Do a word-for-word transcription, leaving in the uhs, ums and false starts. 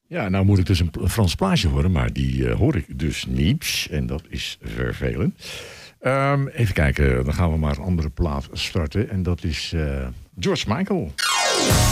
Ja, nou moet ik dus een, een Frans plaatje horen, maar die uh, hoor ik dus niet. En dat is vervelend. Um, even kijken, dan gaan we maar een andere plaat starten. En dat is uh, George Michael.